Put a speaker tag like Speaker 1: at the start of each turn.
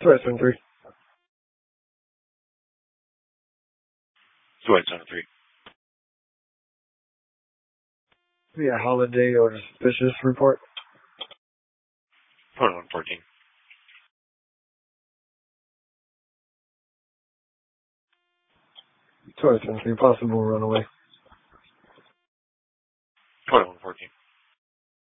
Speaker 1: 2023.
Speaker 2: 2023.
Speaker 1: Yeah, holiday or suspicious report.
Speaker 2: 2114.
Speaker 1: 2023, possible runaway.
Speaker 2: 2114.